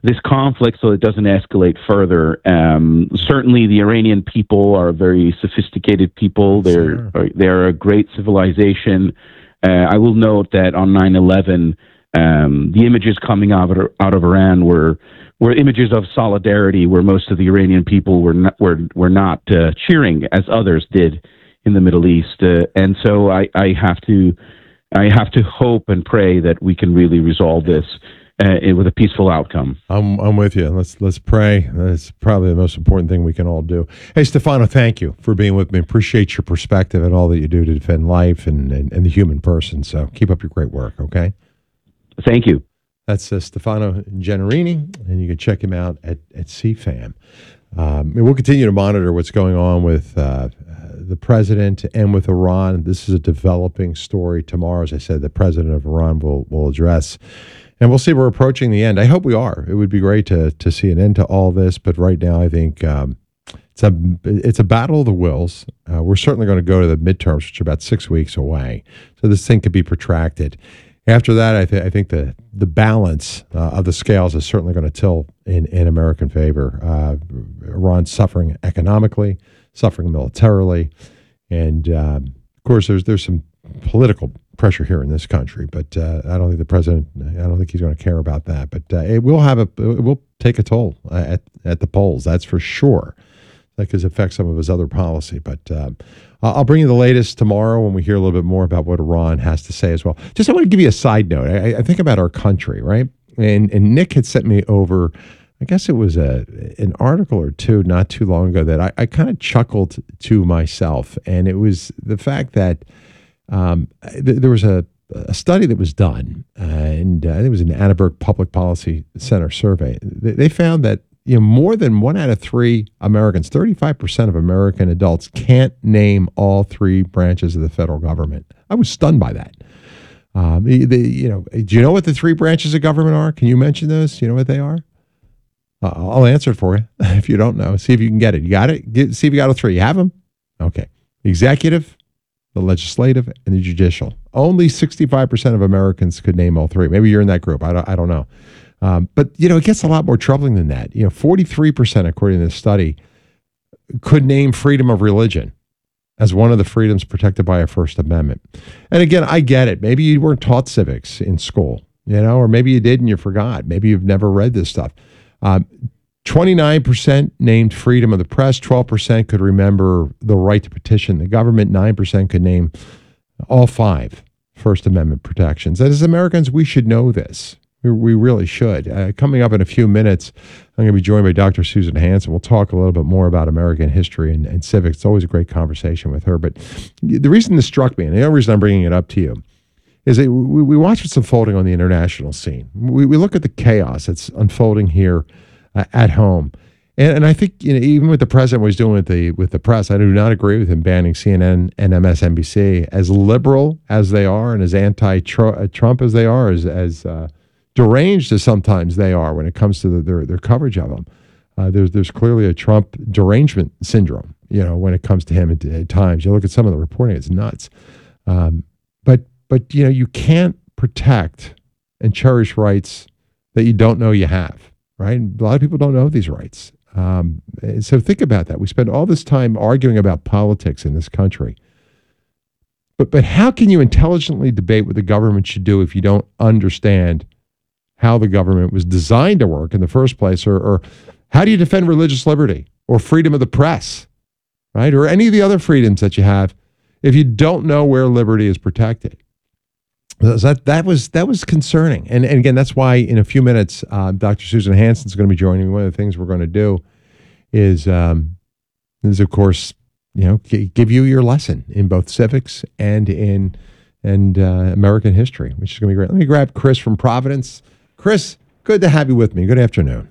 this conflict so it doesn't escalate further. Certainly, the Iranian people are very sophisticated people. They're a great civilization. I will note that on 9/11, the images coming out of Iran were images of solidarity, where most of the Iranian people were not cheering as others did in the Middle East. And so I have to hope and pray that we can really resolve this with a peaceful outcome. I'm with you. Let's pray. That's probably the most important thing we can all do. Hey, Stefano, thank you for being with me. Appreciate your perspective and all that you do to defend life and the human person. So keep up your great work, okay? Thank you. That's Stefano Gennarini, and you can check him out at CFAM. We'll continue to monitor what's going on with the president and with Iran. This is a developing story. Tomorrow, as I said, the president of Iran will address. And we'll see. We're approaching the end. I hope we are. It would be great to see an end to all this. But right now, I think it's a battle of the wills. We're certainly going to go to the midterms, which are about 6 weeks away. So this thing could be protracted. After that, I think the balance of the scales is certainly going to tilt in American favor. Iran's suffering economically, suffering militarily, and of course, there's some political pressure here in this country. But I don't think the president. I don't think he's going to care about that. But it will take a toll at the polls. That's for sure. That could affect some of his other policy. But I'll bring you the latest tomorrow when we hear a little bit more about what Iran has to say as well. Just I want to give you a side note. I think about our country, right? And Nick had sent me over, I guess it was an article or two not too long ago that I kind of chuckled to myself. And it was the fact that there was a study that was done, and I think it was an Annenberg Public Policy Center survey. They found that more than 1 out of 3 Americans, 35% of American adults, can't name all 3 branches of the federal government. I was stunned by that. Do you know what the 3 branches of government are? Can you mention those? Do you know what they are? I'll answer it for you if you don't know. See if you can get it. You got it? See if you got all 3. You have them? Okay. The executive, the legislative, and the judicial. Only 65% of Americans could name all 3. Maybe you're in that group. I don't know. But, it gets a lot more troubling than that. 43%, according to this study, could name freedom of religion as one of the freedoms protected by our First Amendment. And again, I get it. Maybe you weren't taught civics in school, or maybe you did and you forgot. Maybe you've never read this stuff. 29% named freedom of the press. 12% could remember the right to petition the government. 9% could name all 5 First Amendment protections. And as Americans, we should know this. We really should. Coming up in a few minutes, I'm going to be joined by Dr. Susan Hansen. We'll talk a little bit more about American history and civics. It's always a great conversation with her. But the reason this struck me, and the only reason I'm bringing it up to you, is that we watch what's unfolding on the international scene. We look at the chaos that's unfolding here at home. And I think even what the president was doing with the press, I do not agree with him banning CNN and MSNBC. As liberal as they are and as anti-Trump as they are, as deranged as sometimes they are when it comes to their coverage of him. There's clearly a Trump derangement syndrome, when it comes to him at times. You look at some of the reporting, it's nuts. But you can't protect and cherish rights that you don't know you have, right? A lot of people don't know these rights. So think about that. We spend all this time arguing about politics in this country. But how can you intelligently debate what the government should do if you don't understand how the government was designed to work in the first place, or how do you defend religious liberty or freedom of the press, right? Or any of the other freedoms that you have if you don't know where liberty is protected? That was concerning. And again, that's why in a few minutes, Dr. Susan Hansen is going to be joining me. One of the things we're going to do is of course, give you your lesson in both civics and in American history, which is going to be great. Let me grab Chris from Providence. Chris, good to have you with me. Good afternoon.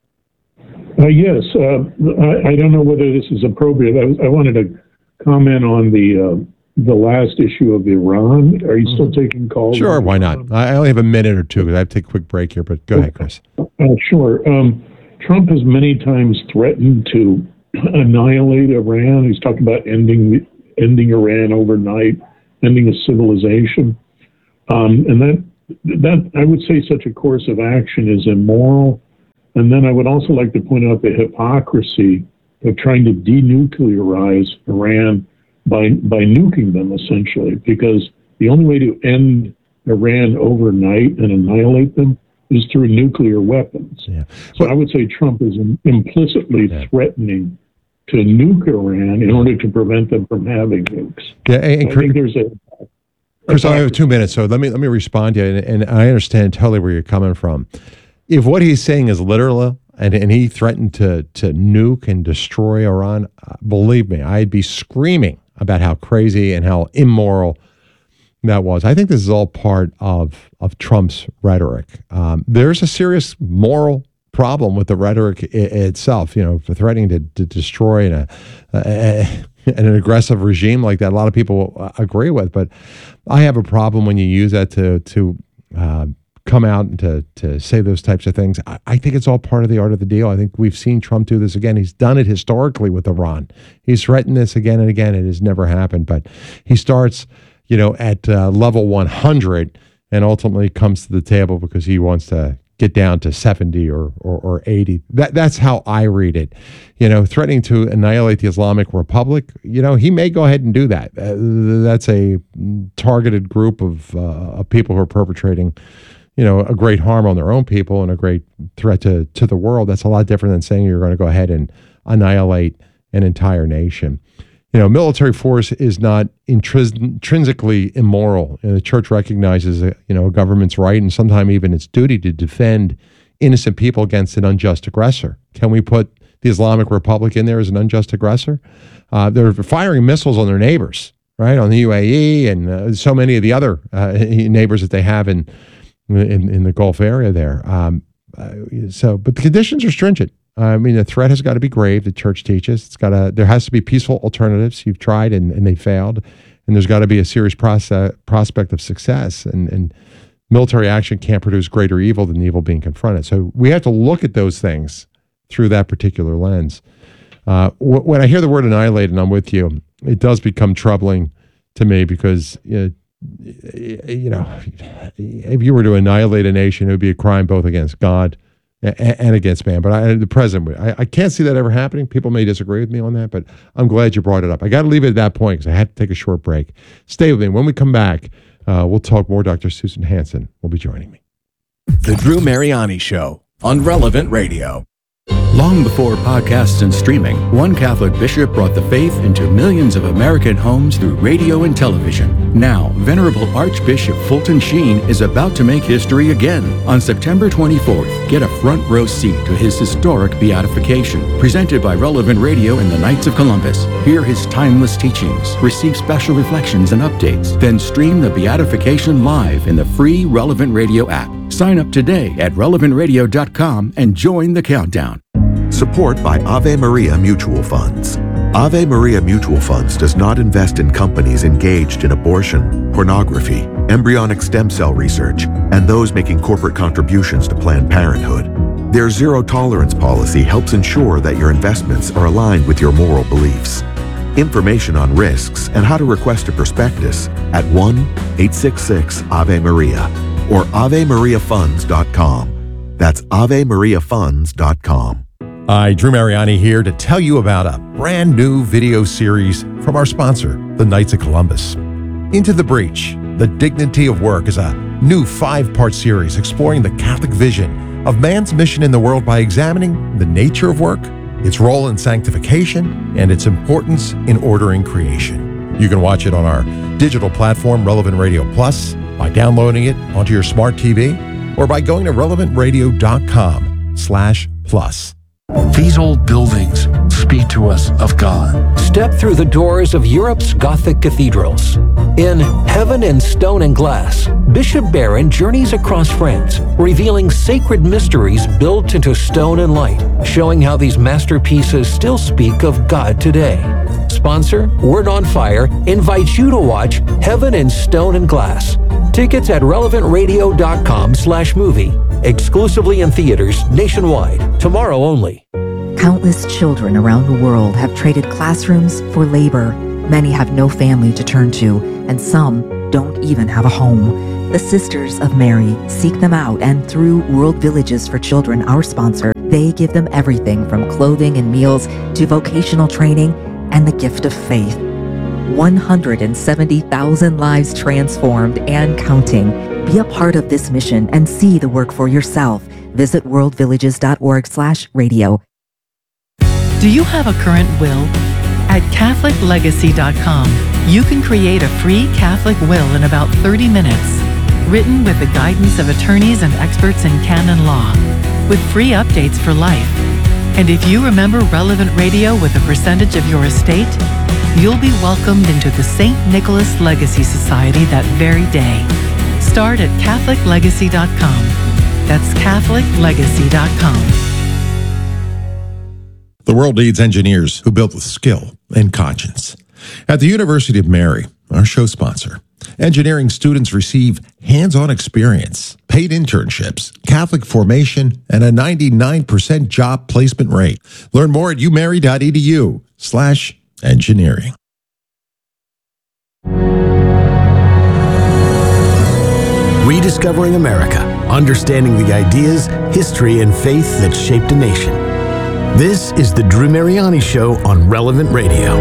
Yes. I don't know whether this is appropriate. I wanted to comment on the last issue of Iran. Are you still taking calls? Sure, why not? I only have a minute or two because I have to take a quick break here, but go ahead, Chris. Sure. Trump has many times threatened to annihilate Iran. He's talked about ending Iran overnight, ending a civilization. And that I would say such a course of action is immoral And then I would also like to point out the hypocrisy of trying to denuclearize Iran by nuking them, essentially, because the only way to end Iran overnight and annihilate them is through nuclear weapons. Yeah. So I would say Trump is implicitly threatening to nuke Iran in order to prevent them from having nukes. Yeah, and I think there's a... Chris, I have 2 minutes, so let me respond to you, and I understand totally where you're coming from. If what he's saying is literal, and he threatened to nuke and destroy Iran, believe me, I'd be screaming about how crazy and how immoral that was. I think this is all part of Trump's rhetoric. There's a serious moral problem with the rhetoric itself. You know, for threatening to destroy an aggressive regime like that, a lot of people agree with. But I have a problem when you use that to come out and to say those types of things. I think it's all part of the art of the deal. I think we've seen Trump do this again. He's done it historically with Iran. He's threatened this again and again. It has never happened. But he starts, you know, at level 100 and ultimately comes to the table because he wants to get down to 70 or 80. That's how I read it. You know, threatening to annihilate the Islamic Republic, you know, he may go ahead and do that. That's a targeted group of people who are perpetrating, you know, a great harm on their own people and a great threat to the world. That's a lot different than saying you're going to go ahead and annihilate an entire nation. You know, military force is not intrinsically immoral. You know, the church recognizes, a government's right and sometimes even its duty to defend innocent people against an unjust aggressor. Can we put the Islamic Republic in there as an unjust aggressor? They're firing missiles on their neighbors, right? On the UAE and so many of the other neighbors that they have in the Gulf area there. But the conditions are stringent. I mean, the threat has got to be grave. The church teaches there has to be peaceful alternatives. You've tried and they failed, and there's got to be a serious prospect of success. And military action can't produce greater evil than the evil being confronted. So we have to look at those things through that particular lens. When I hear the word annihilate, and I'm with you, it does become troubling to me because if you were to annihilate a nation, it would be a crime both against God and against man. But the president, I can't see that ever happening. People may disagree with me on that, but I'm glad you brought it up. I got to leave it at that point because I had to take a short break. Stay with me. When we come back, we'll talk more. Dr. Susan Hansen will be joining me. The Drew Mariani Show on Relevant Radio. Long before podcasts and streaming, one Catholic bishop brought the faith into millions of American homes through radio and television. Now, Venerable Archbishop Fulton Sheen is about to make history again. On September 24th, get a front row seat to his historic beatification, presented by Relevant Radio and the Knights of Columbus. Hear his timeless teachings, receive special reflections and updates, then stream the beatification live in the free Relevant Radio app. Sign up today at relevantradio.com and join the countdown. Support by Ave Maria Mutual Funds. Ave Maria Mutual Funds does not invest in companies engaged in abortion, pornography, embryonic stem cell research, and those making corporate contributions to Planned Parenthood. Their zero-tolerance policy helps ensure that your investments are aligned with your moral beliefs. Information on risks and how to request a prospectus at 1-866-AVE-MARIA or AveMariaFunds.com. That's AveMariaFunds.com. Hi, Drew Mariani here to tell you about a brand new video series from our sponsor, the Knights of Columbus. Into the Breach, The Dignity of Work is a new 5-part series exploring the Catholic vision of man's mission in the world by examining the nature of work, its role in sanctification, and its importance in ordering creation. You can watch it on our digital platform, Relevant Radio Plus, by downloading it onto your smart TV, or by going to relevantradio.com/plus. These old buildings speak to us of God. Step through the doors of Europe's Gothic cathedrals. In Heaven in Stone and Glass, Bishop Barron journeys across France, revealing sacred mysteries built into stone and light, showing how these masterpieces still speak of God today. Sponsor, Word on Fire, invites you to watch Heaven in Stone and Glass. Tickets at relevantradio.com/movie. Exclusively in theaters nationwide. Tomorrow only. Countless children around the world have traded classrooms for labor. Many have no family to turn to, and some don't even have a home. The Sisters of Mary seek them out, and through World Villages for Children, our sponsor, they give them everything from clothing and meals to vocational training and the gift of faith. 170,000 lives transformed and counting. Be a part of this mission and see the work for yourself. Visit worldvillages.org/radio. Do you have a current will? At CatholicLegacy.com, you can create a free Catholic will in about 30 minutes, written with the guidance of attorneys and experts in canon law, with free updates for life. And if you remember relevant radio with a percentage of your estate, you'll be welcomed into the St. Nicholas Legacy Society that very day. Start at CatholicLegacy.com. That's CatholicLegacy.com. The world needs engineers who build with skill and conscience. At the University of Mary, our show sponsor, engineering students receive hands-on experience, paid internships, Catholic formation, and a 99% job placement rate. Learn more at umary.edu/engineering. Rediscovering America, understanding the ideas, history, and faith that shaped a nation. This is the Drew Mariani Show on Relevant Radio.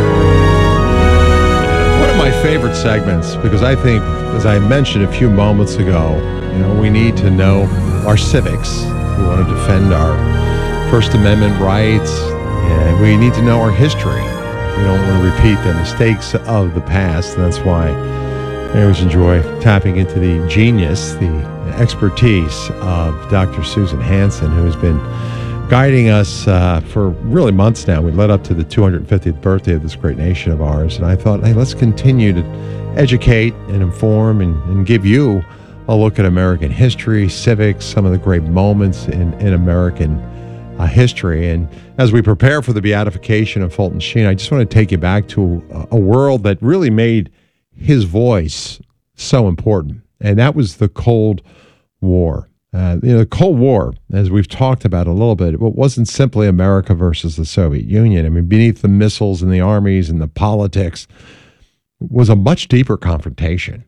One of my favorite segments, because I think, as I mentioned a few moments ago, we need to know our civics. We want to defend our First Amendment rights, and we need to know our history. We don't want to repeat the mistakes of the past, and that's why I always enjoy tapping into the genius, the expertise of Dr. Susan Hansen, who has been guiding us for really months now. We led up to the 250th birthday of this great nation of ours, and I thought, hey, let's continue to educate and inform and give you a look at American history, civics, some of the great moments in American history. And as we prepare for the beatification of Fulton Sheen, I just want to take you back to a world that really made his voice so important, and that was the Cold War. The Cold War, as we've talked about a little bit, it wasn't simply America versus the Soviet Union. I mean, beneath the missiles and the armies and the politics was a much deeper confrontation.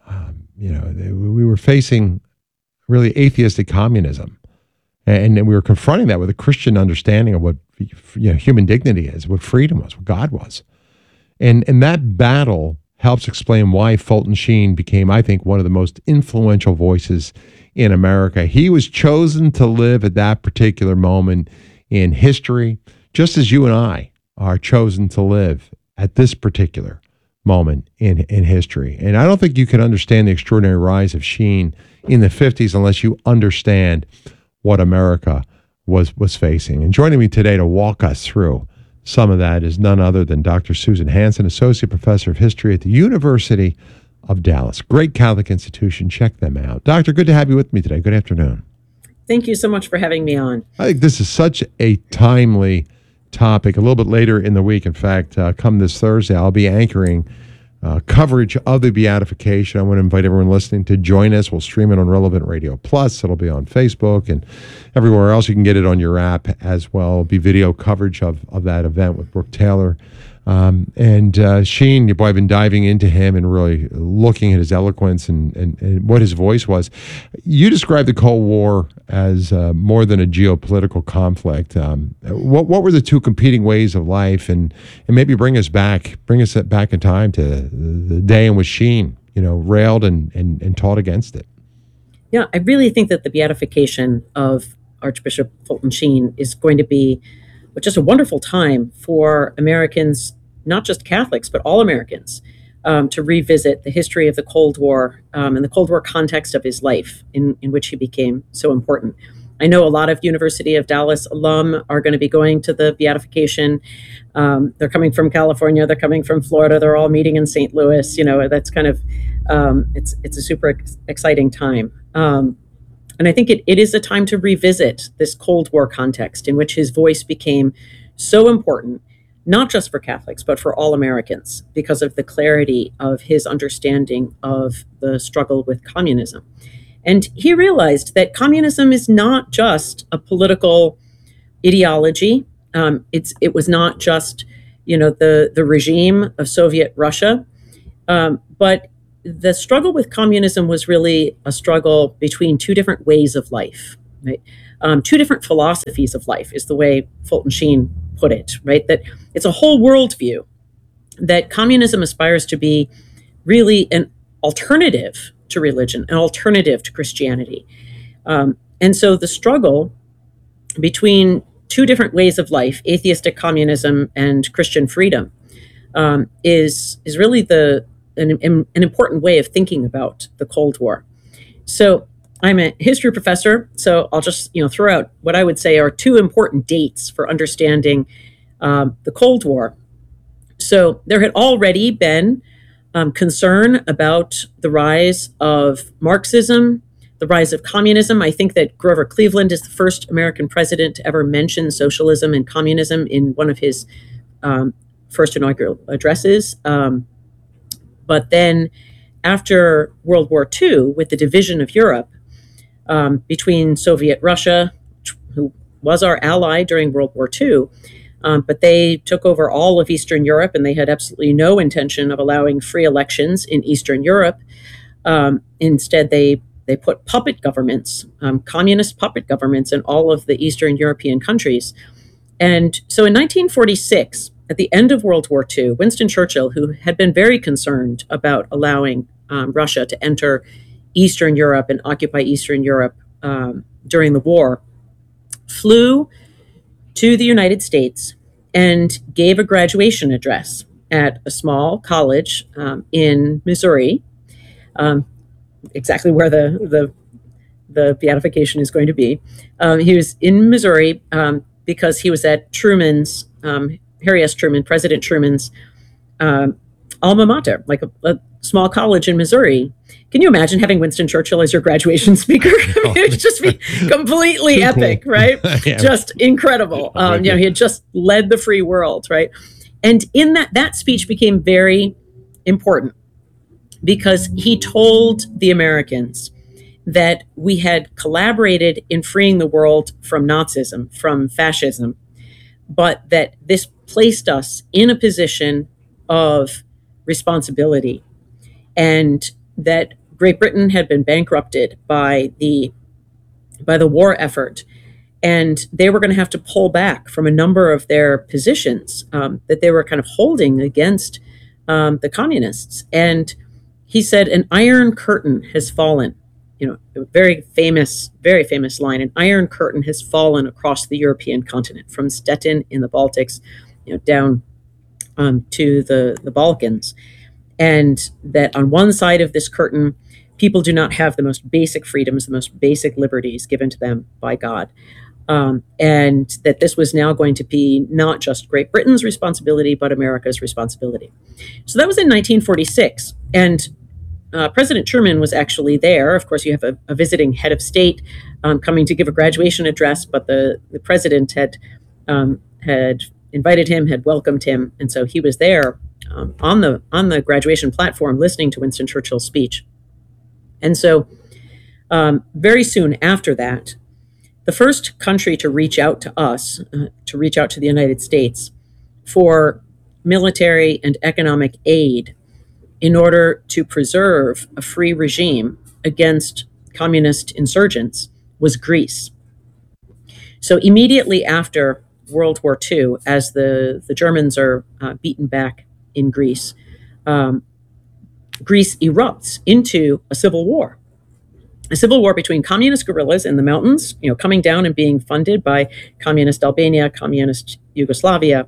We were facing really atheistic communism, and we were confronting that with a Christian understanding of what human dignity is, what freedom was, what God was. And that battle helps explain why Fulton Sheen became, I think, one of the most influential voices in America. He was chosen to live at that particular moment in history, just as you and I are chosen to live at this particular moment in history. And I don't think you can understand the extraordinary rise of Sheen in the 50s unless you understand what America was facing. And joining me today to walk us through some of that is none other than Dr. Susan Hansen, Associate Professor of History at the University of Dallas. Great Catholic institution. Check them out. Doctor, good to have you with me today. Good afternoon. Thank you so much for having me on. I think this is such a timely topic. A little bit later in the week, in fact, come this Thursday, I'll be anchoring coverage of the beatification. I want to invite everyone listening to join us. We'll stream it on Relevant Radio Plus. It'll be on Facebook and everywhere else. You can get it on your app as well. It'll be video coverage of that event with Brooke Taylor. And Sheen, your boy, I've been diving into him and really looking at his eloquence and what his voice was. You described the Cold War as more than a geopolitical conflict. What were the two competing ways of life, and maybe bring us back in time to the day in which Sheen, railed and taught against it? Yeah, I really think that the beatification of Archbishop Fulton Sheen is going to be just a wonderful time for Americans, not just Catholics, but all Americans, to revisit the history of the Cold War and the Cold War context of his life in which he became so important. I know a lot of University of Dallas alum are going to be going to the beatification. They're coming from California, they're coming from Florida, they're all meeting in St. Louis. That's kind of, it's a super exciting time. And I think it is a time to revisit this Cold War context in which his voice became so important, not just for Catholics, but for all Americans, because of the clarity of his understanding of the struggle with communism. And he realized that communism is not just a political ideology. It was not just, the regime of Soviet Russia, but the struggle with communism was really a struggle between two different ways of life, right? Two different philosophies of life is the way Fulton Sheen put it, right? That it's a whole worldview, that communism aspires to be really an alternative to religion, an alternative to Christianity. And so the struggle between two different ways of life, atheistic communism and Christian freedom, is really an important way of thinking about the Cold War. So I'm a history professor, so I'll just throw out what I would say are two important dates for understanding the Cold War. So there had already been concern about the rise of Marxism, the rise of communism. I think that Grover Cleveland is the first American president to ever mention socialism and communism in one of his first inaugural addresses. But then after World War II, with the division of Europe between Soviet Russia, who was our ally during World War II, but they took over all of Eastern Europe, and they had absolutely no intention of allowing free elections in Eastern Europe. Instead, they put puppet governments, communist puppet governments in all of the Eastern European countries. And so in 1946, at the end of World War II, Winston Churchill, who had been very concerned about allowing Russia to enter Eastern Europe and occupy Eastern Europe during the war, flew to the United States and gave a graduation address at a small college in Missouri, exactly where the beatification is going to be. He was in Missouri because he was at Truman's, Harry S. Truman, President Truman's alma mater, like a small college in Missouri. Can you imagine having Winston Churchill as your graduation speaker? I mean, it would just be completely epic, right? Yeah. Just incredible. He had just led the free world, right? And in that speech became very important because he told the Americans that we had collaborated in freeing the world from Nazism, from fascism, but that this placed us in a position of responsibility, and that Great Britain had been bankrupted by the war effort, and they were going to have to pull back from a number of their positions that they were kind of holding against the communists. And he said, an iron curtain has fallen. A very famous line. An iron curtain has fallen across the European continent, from Stettin in the Baltics, down to the Balkans. And that on one side of this curtain, people do not have the most basic freedoms, the most basic liberties given to them by God. And that this was now going to be not just Great Britain's responsibility, but America's responsibility. So that was in 1946. And President Truman was actually there. Of course, you have a visiting head of state coming to give a graduation address, but the president had invited him, had welcomed him, and so he was there on the graduation platform listening to Winston Churchill's speech. And so very soon after that, the first country to reach out to us, to reach out to the United States for military and economic aid in order to preserve a free regime against communist insurgents, was Greece. So immediately after World War II, as the Germans are beaten back in Greece, Greece erupts into a civil war between communist guerrillas in the mountains, coming down and being funded by communist Albania, communist Yugoslavia,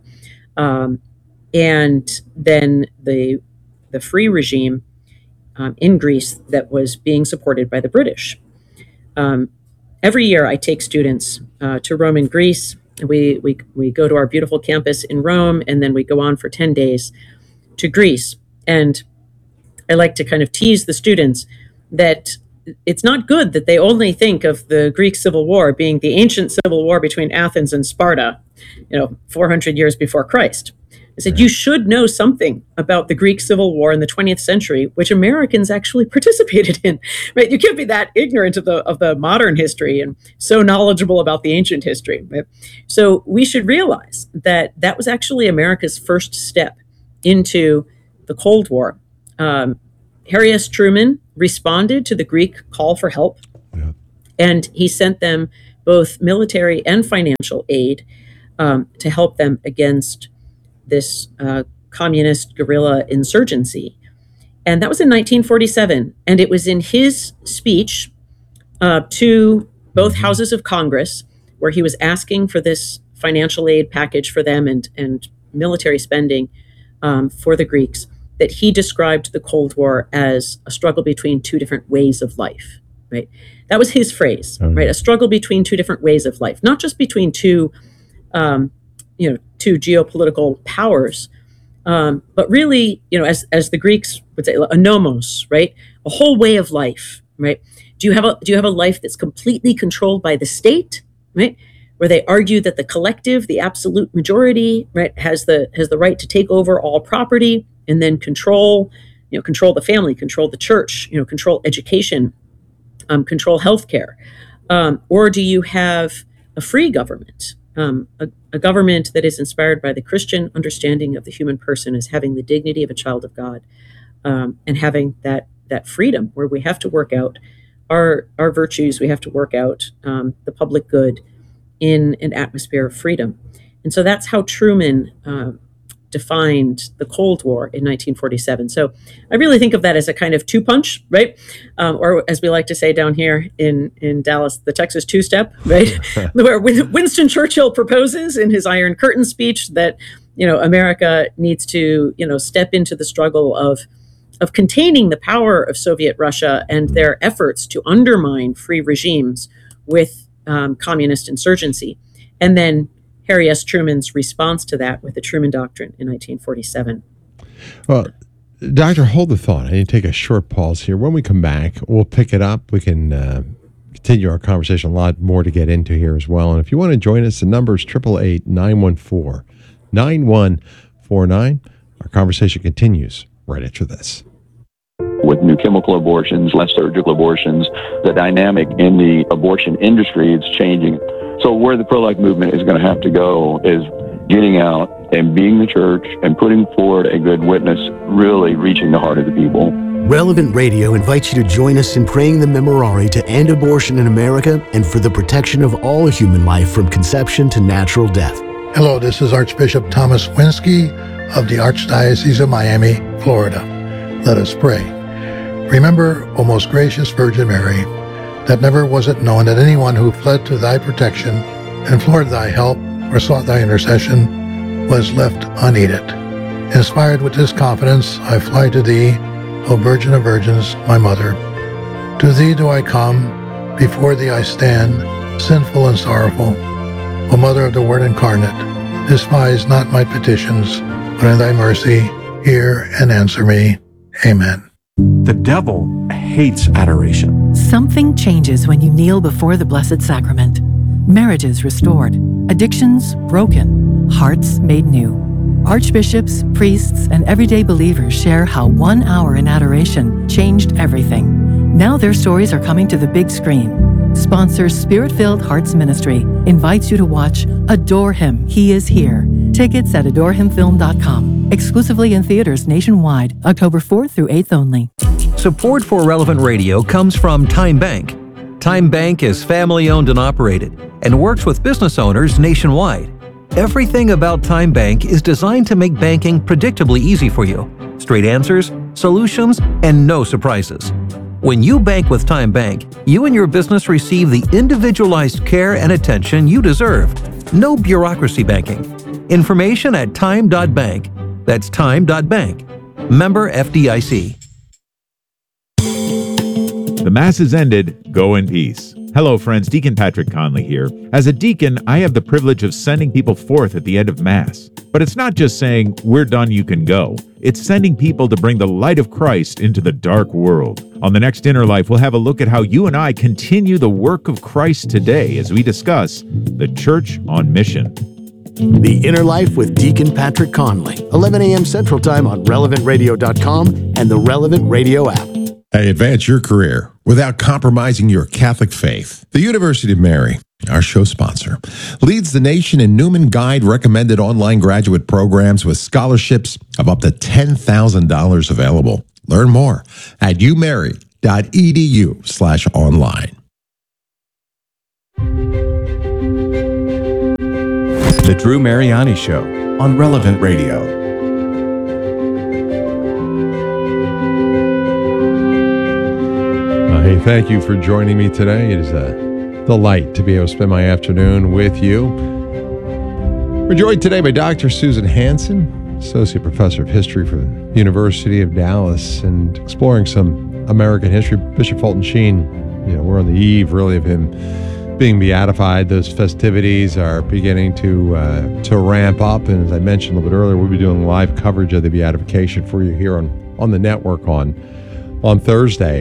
and then the free regime in Greece that was being supported by the British. Every year I take students to Rome and Greece. We go to our beautiful campus in Rome, and then we go on for 10 days to Greece. And I like to kind of tease the students that it's not good that they only think of the Greek Civil War being the ancient civil war between Athens and Sparta, 400 years before Christ. I said, you should know something about the Greek Civil War in the 20th century, which Americans actually participated in, right? You can't be that ignorant of the modern history and so knowledgeable about the ancient history, right? So we should realize that that was actually America's first step into the Cold War. Harry S. Truman responded to the Greek call for help, and he sent them both military and financial aid to help them against this communist guerrilla insurgency. And that was in 1947. And it was in his speech to both houses of Congress, where he was asking for this financial aid package for them and military spending for the Greeks, that he described the Cold War as a struggle between two different ways of life, right? That was his phrase, right? A struggle between two different ways of life, not just between two geopolitical powers, but really, as the Greeks would say, a nomos, right? A whole way of life, right? Do you have a life that's completely controlled by the state, right? Where they argue that the collective, the absolute majority, right, has the right to take over all property and then control the family, control the church, control education, control healthcare, or do you have a free government? A government that is inspired by the Christian understanding of the human person as having the dignity of a child of God, and having that freedom where we have to work out our virtues, we have to work out the public good in an atmosphere of freedom. And so that's how Truman defined the Cold War in 1947. So I really think of that as a kind of two-punch, right? Or as we like to say down here in Dallas, the Texas two-step, right? Where Winston Churchill proposes in his Iron Curtain speech that, America needs to, step into the struggle of containing the power of Soviet Russia and their efforts to undermine free regimes with communist insurgency. And then Harry S. Truman's response to that with the Truman Doctrine in 1947. Well, Doctor, hold the thought. I need to take a short pause here. When we come back, we'll pick it up. We can continue our conversation. A lot more to get into here as well. And if you want to join us, the number is 888-914-9149. Our conversation continues right after this. With new chemical abortions, less surgical abortions, the dynamic in the abortion industry is changing. So where the pro-life movement is going to have to go is getting out and being the church and putting forward a good witness, really reaching the heart of the people. Relevant Radio invites you to join us in praying the Memorare to end abortion in America and for the protection of all human life from conception to natural death. Hello, this is Archbishop Thomas Winsky of the Archdiocese of Miami, Florida. Let us pray. Remember, O most gracious Virgin Mary, that never was it known that anyone who fled to thy protection, implored thy help, or sought thy intercession was left unaided. Inspired with this confidence, I fly to thee, O Virgin of Virgins, my Mother. To thee do I come, before thee I stand, sinful and sorrowful. O Mother of the Word incarnate, despise not my petitions, but in thy mercy hear and answer me. Amen. The devil hates adoration. Something changes when you kneel before the Blessed Sacrament. Marriages restored, addictions broken, hearts made new. Archbishops, priests, and everyday believers share how 1 hour in adoration changed everything. Now their stories are coming to the big screen. Sponsor Spirit-Filled Hearts Ministry invites you to watch Adore Him, He Is Here. Tickets at adorehimfilm.com. Exclusively in theaters nationwide, October 4th through 8th only. Support for Relevant Radio comes from Time Bank. Time Bank is family-owned and operated and works with business owners nationwide. Everything about Time Bank is designed to make banking predictably easy for you. Straight answers, solutions, and no surprises. When you bank with Time Bank, you and your business receive the individualized care and attention you deserve. No bureaucracy banking. Information at time.bank. That's time.bank. Member FDIC. The Mass is ended. Go in peace. Hello, friends. Deacon Patrick Conley here. As a deacon, I have the privilege of sending people forth at the end of Mass. But it's not just saying, we're done, you can go. It's sending people to bring the light of Christ into the dark world. On the next Inner Life, we'll have a look at how you and I continue the work of Christ today as we discuss the Church on Mission. The Inner Life with Deacon Patrick Conley, 11 a.m. Central Time on RelevantRadio.com and the Relevant Radio app. Hey, advance your career without compromising your Catholic faith. The University of Mary, our show sponsor, leads the nation in Newman Guide recommended online graduate programs with scholarships of up to $10,000 available. Learn more at umary.edu/online. The Drew Mariani Show on Relevant Radio. Hey, thank you for joining me today. It is a delight to be able to spend my afternoon with you. We're joined today by Dr. Susan Hansen, Associate Professor of History for the University of Dallas, and exploring some American history. Bishop Fulton Sheen, we're on the eve, really, of him being beatified. Those festivities are beginning to ramp up, and as I mentioned a little bit earlier, we'll be doing live coverage of the beatification for you here on the network on Thursday.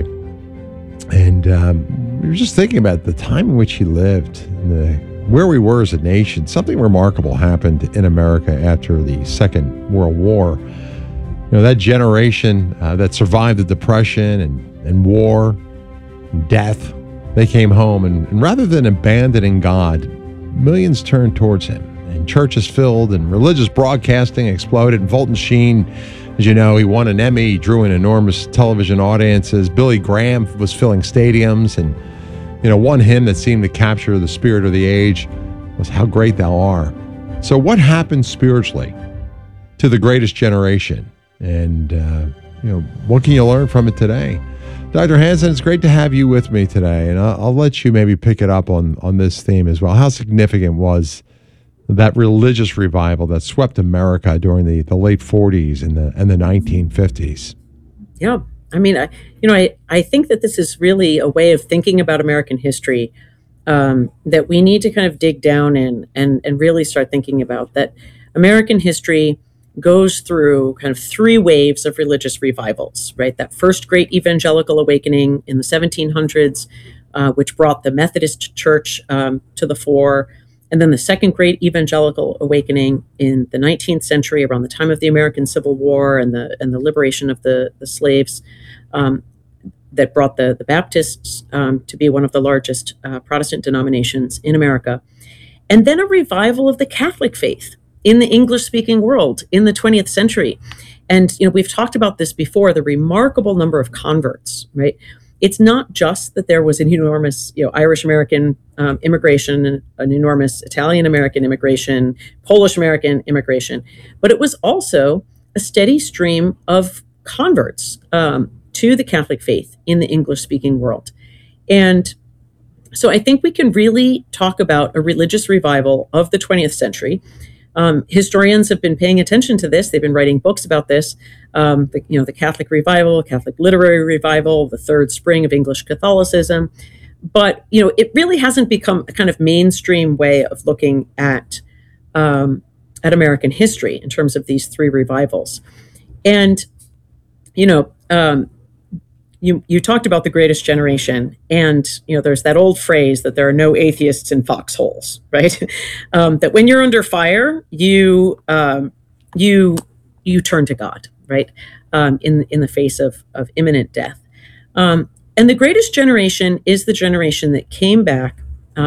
And we were just thinking about the time in which he lived, and where we were as a nation. Something remarkable happened in America after the Second World War. That generation that survived the Depression and war and death, they came home, and rather than abandoning God, millions turned towards him, and churches filled, and religious broadcasting exploded. And Fulton Sheen, as you know, he won an Emmy, he drew in enormous television audiences. Billy Graham was filling stadiums, and one hymn that seemed to capture the spirit of the age was "How Great Thou Art." So what happened spiritually to the greatest generation? And, what can you learn from it today? Dr. Hansen, it's great to have you with me today, and I'll let you maybe pick it up on this theme as well. How significant was that religious revival that swept America during the late 40s and the 1950s? Yeah. I mean, I think that this is really a way of thinking about American history that we need to kind of dig down in and really start thinking about. That American history goes through kind of three waves of religious revivals, right? That first great evangelical awakening in the 1700s, which brought the Methodist Church to the fore. And then the second great evangelical awakening in the 19th century, around the time of the American Civil War and the liberation of the slaves, that brought the Baptists to be one of the largest Protestant denominations in America. And then a revival of the Catholic faith in the English-speaking world in the 20th century. And we've talked about this before, the remarkable number of converts, right? It's not just that there was an enormous, Irish-American immigration, an enormous Italian-American immigration, Polish-American immigration, but it was also a steady stream of converts to the Catholic faith in the English-speaking world. And so I think we can really talk about a religious revival of the 20th century. Historians have been paying attention to this. They've been writing books about this. The Catholic Revival, Catholic Literary Revival, the Third Spring of English Catholicism. But, it really hasn't become a kind of mainstream way of looking at American history in terms of these three revivals. And, you talked about the greatest generation, and there's that old phrase that there are no atheists in foxholes, right? That when you're under fire, you turn to God, right? In the face of imminent death. And the greatest generation is the generation that came back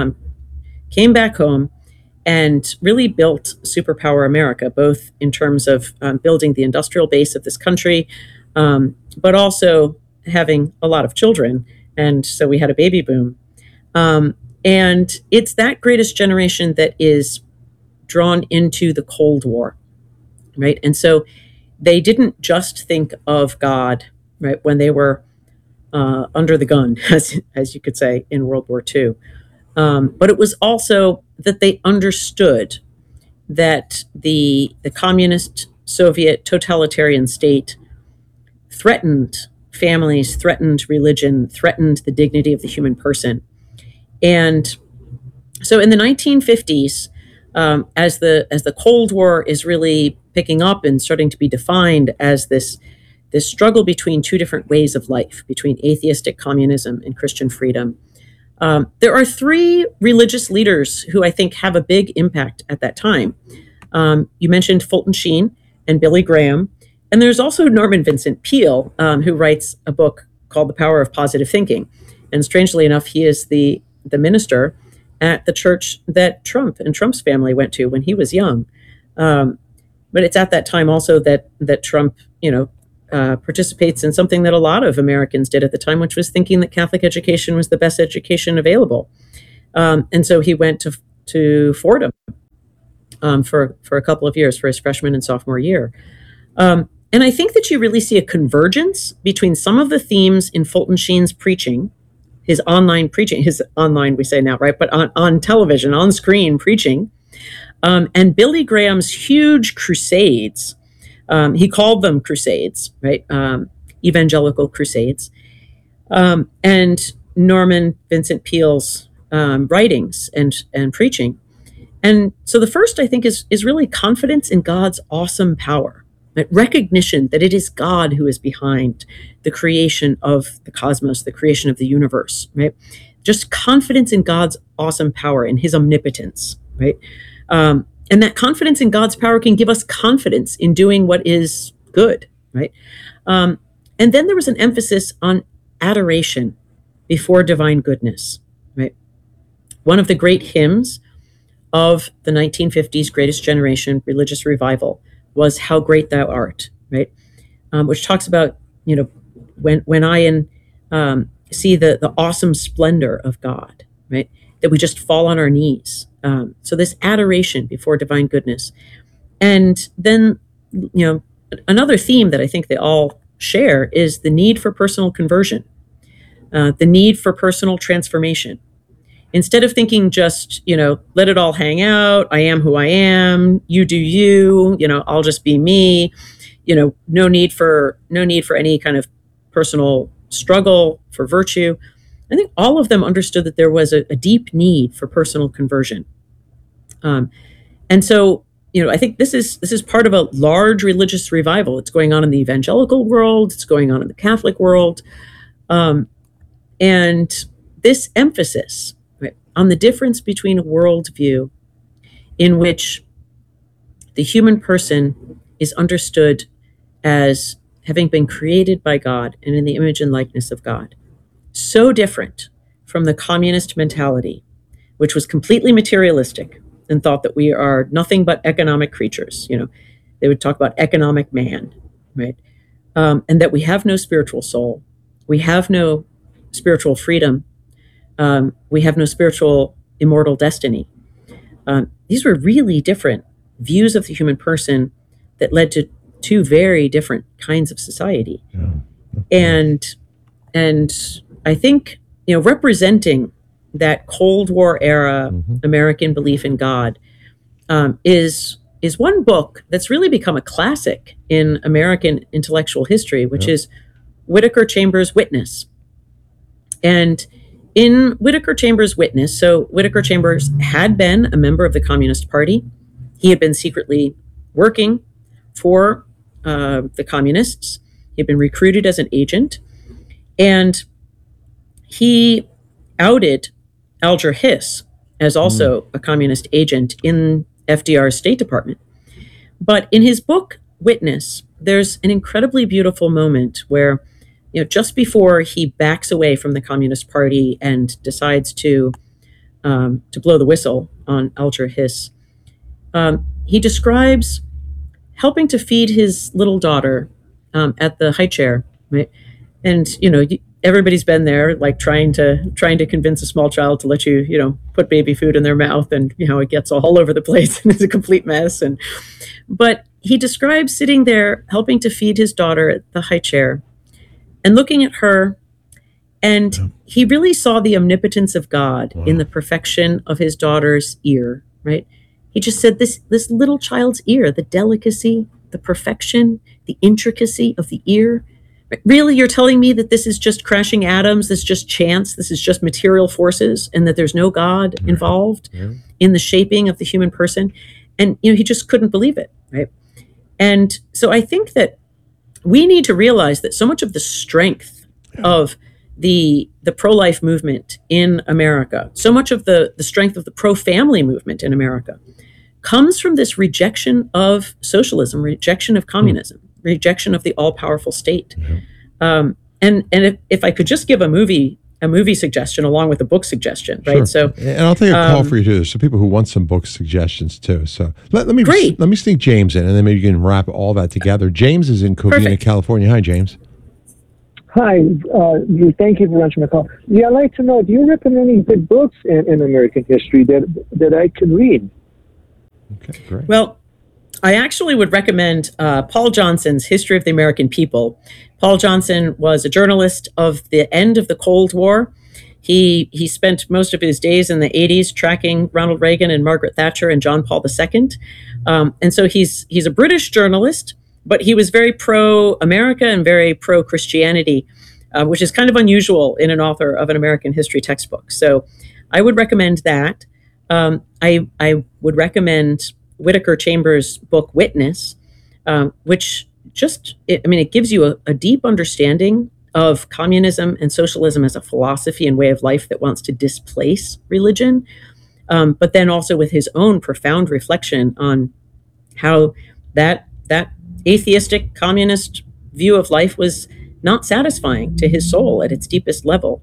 home and really built superpower America, both in terms of building the industrial base of this country, but also having a lot of children. And so we had a baby boom. And it's that greatest generation that is drawn into the Cold War, right? And so they didn't just think of God, right, when they were under the gun, as you could say, in World War II. But it was also that they understood that the communist Soviet totalitarian state threatened families, threatened religion, threatened the dignity of the human person. And so in the 1950s, as the Cold War is really picking up and starting to be defined as this struggle between two different ways of life, between atheistic communism and Christian freedom, there are three religious leaders who I think have a big impact at that time. You mentioned Fulton Sheen and Billy Graham. And there's also Norman Vincent Peale, who writes a book called The Power of Positive Thinking. And strangely enough, he is the minister at the church that Trump and Trump's family went to when he was young. But it's at that time also that Trump, participates in something that a lot of Americans did at the time, which was thinking that Catholic education was the best education available. And so he went to Fordham for a couple of years, for his freshman and sophomore year. And I think that you really see a convergence between some of the themes in Fulton Sheen's preaching, his online, we say now, right? But on television, on screen preaching, and Billy Graham's huge crusades. He called them crusades, right? Evangelical crusades. And Norman Vincent Peale's writings and preaching. And so the first, I think, is really confidence in God's awesome power. Recognition that it is God who is behind the creation of the cosmos, the creation of the universe, right? Just confidence in God's awesome power and his omnipotence, right? And that confidence in God's power can give us confidence in doing what is good, right? And then there was an emphasis on adoration before divine goodness, right? One of the great hymns of the 1950s Greatest Generation religious revival was "How Great Thou Art," right? Which talks about, when I see the awesome splendor of God, right? That we just fall on our knees. So this adoration before divine goodness. And then, another theme that I think they all share is the need for personal conversion, the need for personal transformation. Instead of thinking just, let it all hang out, I am who I am, you do you, I'll just be me, no need for any kind of personal struggle for virtue. I think all of them understood that there was a deep need for personal conversion. And so, I think this is part of a large religious revival. It's going on in the evangelical world, it's going on in the Catholic world. And this emphasis, right, on the difference between a worldview in which the human person is understood as having been created by God and in the image and likeness of God. So different from the communist mentality, which was completely materialistic and thought that we are nothing but economic creatures. They would talk about economic man, right? And that we have no spiritual soul. We have no spiritual freedom. We have no spiritual immortal destiny. These were really different views of the human person that led to two very different kinds of society. Yeah. And I think, representing that Cold War era American belief in God is one book that's really become a classic in American intellectual history, which is Whittaker Chambers' Witness. And in Whittaker Chambers' Witness, so Whittaker Chambers had been a member of the Communist Party. He had been secretly working for the communists. He had been recruited as an agent. And he outed Alger Hiss as also a communist agent in FDR's State Department. But in his book, Witness, there's an incredibly beautiful moment where, just before he backs away from the Communist Party and decides to blow the whistle on Alger Hiss, he describes helping to feed his little daughter at the high chair, right? And everybody's been there, like trying to convince a small child to let you, put baby food in their mouth, and it gets all over the place and it's a complete mess. But he describes sitting there helping to feed his daughter at the high chair and looking at her, and he really saw the omnipotence of God in the perfection of his daughter's ear, right? He just said this little child's ear, the delicacy, the perfection, the intricacy of the ear. Really, you're telling me that this is just crashing atoms, this is just chance, this is just material forces, and that there's no God involved in the shaping of the human person? And he just couldn't believe it, right? And so I think that we need to realize that so much of the strength of the pro-life movement in America, so much of the strength of the pro-family movement in America comes from this rejection of socialism, rejection of communism, rejection of the all-powerful state. And if I could just give a movie a movie suggestion along with a book suggestion, right? Sure. So, and I'll take a call for you too. So people who want some book suggestions too. So let me sneak James in, and then maybe you can wrap all that together. James is in Covina, California. Hi, James. Hi, thank you for answering my call. Yeah, I'd like to know, do you recommend any good books in American history that I can read? Okay, great. Well, I actually would recommend Paul Johnson's History of the American People. Paul Johnson was a journalist of the end of the Cold War. He spent most of his days in the 80s tracking Ronald Reagan and Margaret Thatcher and John Paul II. And so he's a British journalist, but he was very pro-America and very pro-Christianity, which is kind of unusual in an author of an American history textbook. So I would recommend that. I would recommend Whittaker Chambers' book Witness, which it gives you a deep understanding of communism and socialism as a philosophy and way of life that wants to displace religion, but then also with his own profound reflection on how that atheistic communist view of life was not satisfying to his soul at its deepest level.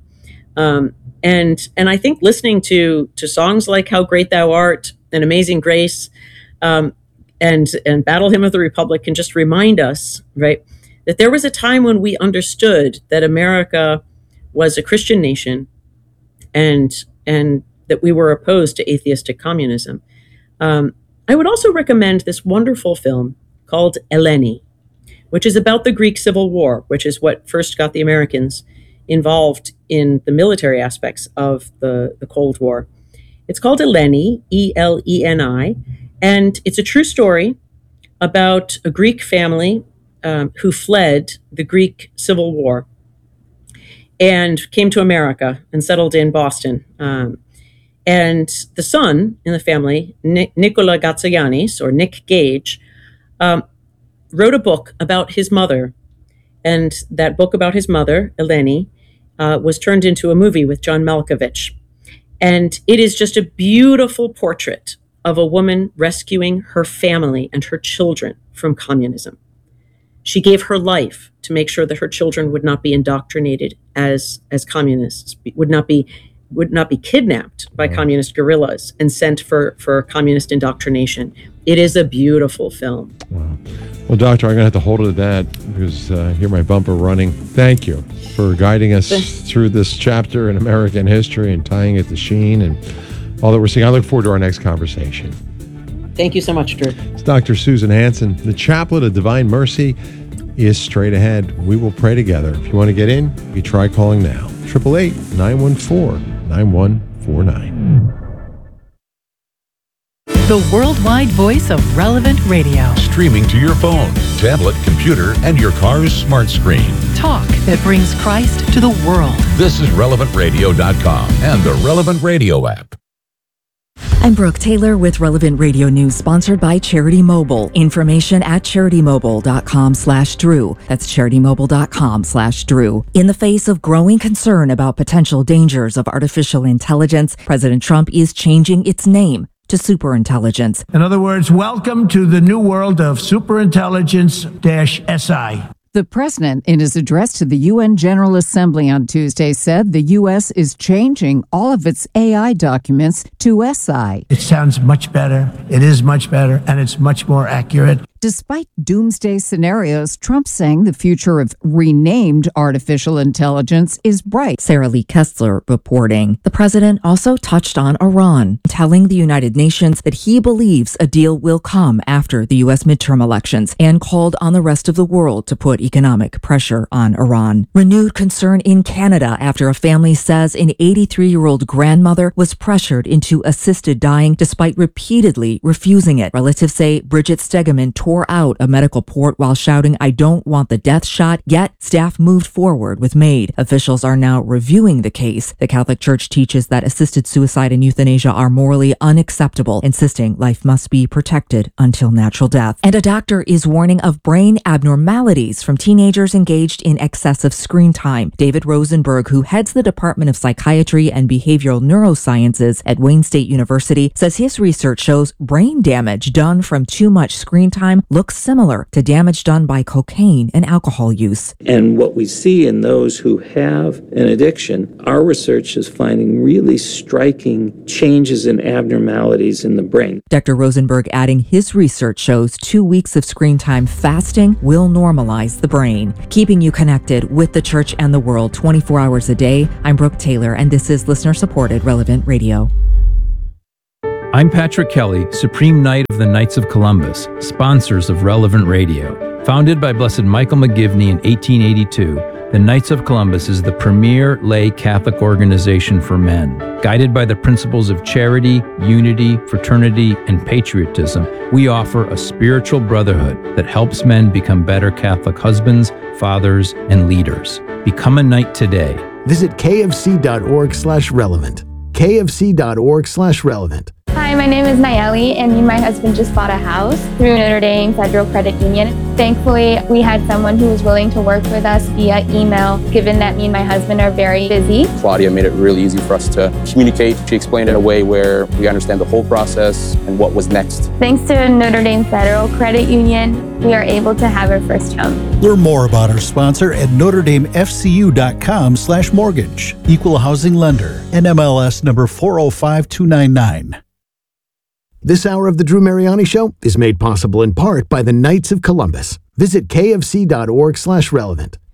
And I think listening to songs like How Great Thou Art and Amazing Grace and Battle Hymn of the Republic can just remind us, right, that there was a time when we understood that America was a Christian nation and that we were opposed to atheistic communism. I would also recommend this wonderful film called Eleni, which is about the Greek Civil War, which is what first got the Americans involved in the military aspects of the Cold War. It's called Eleni, E-L-E-N-I, and it's a true story about a Greek family who fled the Greek Civil War and came to America and settled in Boston. And the son in the family, Nicola Gatsayanis, or Nick Gage, wrote a book about his mother. And that book about his mother, Eleni, was turned into a movie with John Malkovich. And it is just a beautiful portrait of a woman rescuing her family and her children from communism. She gave her life to make sure that her children would not be indoctrinated as communists, would not be kidnapped by communist guerrillas and sent for communist indoctrination. It is a beautiful film. Wow. Well, Doctor, I'm going to have to hold it at that because I hear my bumper running. Thank you for guiding us through this chapter in American history and tying it to Sheen and all that we're seeing. I look forward to our next conversation. Thank you so much, Drew. It's Dr. Susan Hansen. The Chaplet of Divine Mercy is straight ahead. We will pray together. If you want to get in, you try calling now. 888-914-9149. The worldwide voice of Relevant Radio. Streaming to your phone, tablet, computer, and your car's smart screen. Talk that brings Christ to the world. This is RelevantRadio.com and the Relevant Radio app. I'm Brooke Taylor with Relevant Radio News, sponsored by Charity Mobile. Information at CharityMobile.com/Drew. That's CharityMobile.com/Drew. In the face of growing concern about potential dangers of artificial intelligence, President Trump is changing its name to superintelligence. In other words, welcome to the new world of superintelligence-SI. The president, in his address to the UN General Assembly on Tuesday, said the U.S. is changing all of its AI documents to SI. It sounds much better, it is much better, and it's much more accurate. Despite doomsday scenarios, Trump saying the future of renamed artificial intelligence is bright. Sarah Lee Kessler reporting. The president also touched on Iran, telling the United Nations that he believes a deal will come after the U.S. midterm elections, and called on the rest of the world to put economic pressure on Iran. Renewed concern in Canada after a family says an 83-year-old grandmother was pressured into assisted dying despite repeatedly refusing it. Relatives say Bridget Stegeman tore out a medical port while shouting, "I don't want the death shot," yet staff moved forward with MAID. Officials are now reviewing the case. The Catholic Church teaches that assisted suicide and euthanasia are morally unacceptable, insisting life must be protected until natural death. And a doctor is warning of brain abnormalities from teenagers engaged in excessive screen time. David Rosenberg, who heads the Department of Psychiatry and Behavioral Neurosciences at Wayne State University, says his research shows brain damage done from too much screen time look similar to damage done by cocaine and alcohol use. And what we see in those who have an addiction, our research is finding really striking changes and abnormalities in the brain. Dr. Rosenberg adding his research shows 2 weeks of screen time fasting will normalize the brain, keeping you connected with the church and the world 24 hours a day. I'm Brooke Taylor, and this is listener-supported Relevant Radio. I'm Patrick Kelly, Supreme Knight of the Knights of Columbus, sponsors of Relevant Radio. Founded by Blessed Michael McGivney in 1882, the Knights of Columbus is the premier lay Catholic organization for men. Guided by the principles of charity, unity, fraternity, and patriotism, we offer a spiritual brotherhood that helps men become better Catholic husbands, fathers, and leaders. Become a knight today. Visit kfc.org/relevant. kfc.org/relevant. Hi, my name is Nayeli, and me and my husband just bought a house through Notre Dame Federal Credit Union. Thankfully, we had someone who was willing to work with us via email, given that me and my husband are very busy. Claudia made it really easy for us to communicate. She explained it in a way where we understand the whole process and what was next. Thanks to Notre Dame Federal Credit Union, we are able to have our first home. Learn more about our sponsor at NotreDameFCU.com/mortgage. Equal housing lender. NMLS number 405299. This hour of the Drew Mariani Show is made possible in part by the Knights of Columbus. Visit kfc.org/relevant.